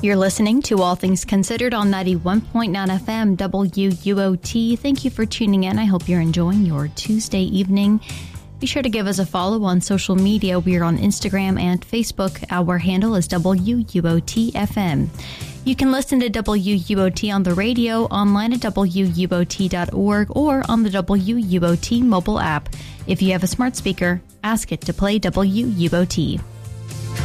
You're listening to All Things Considered on 91.9 FM WUOT. Thank you for tuning in. I hope you're enjoying your Tuesday evening. Be sure to give us a follow on social media. We are on Instagram and Facebook. Our handle is WUOT-FM. You can listen to WUOT on the radio, online at WUOT.org, or on the WUOT mobile app. If you have a smart speaker, ask it to play WUOT.